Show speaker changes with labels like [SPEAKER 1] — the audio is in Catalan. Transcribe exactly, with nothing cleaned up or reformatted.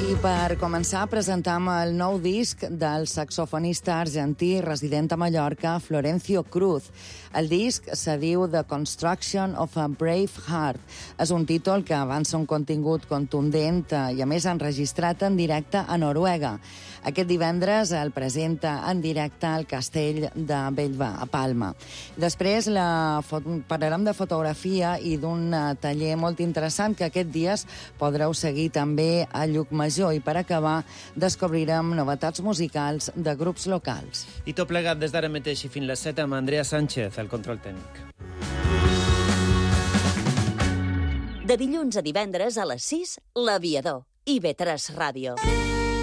[SPEAKER 1] I per començar, presentam el nou disc del saxofonista argentí resident a Mallorca, Florencio Cruz. El disc se diu The Construction of a Brave Heart. És un títol que avança un contingut contundent i, a més, enregistrat en directe a Noruega. Aquest divendres el presenta en directe al Castell de Bellver, a Palma. Després la fot... parlarem de fotografia i d'un taller molt interessant que aquest dies podreu seguir també a Llucmajor. I per acabar, descobrirem novetats musicals de grups locals.
[SPEAKER 2] I tot plegat des d'ara mateix i fins les set amb Andrea Sánchez, el control tècnic.
[SPEAKER 3] De dilluns a divendres a les sis, L'Aviador, I V tres Ràdio.